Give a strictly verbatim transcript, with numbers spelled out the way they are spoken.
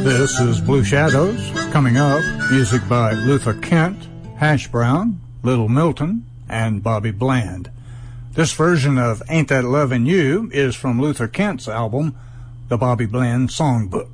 This is Blue Shadows. Coming up, music by Luther Kent, Hash Brown, Little Milton, and Bobby Bland. This version of Ain't That Lovin' You is from Luther Kent's album, The Bobby Bland Songbook.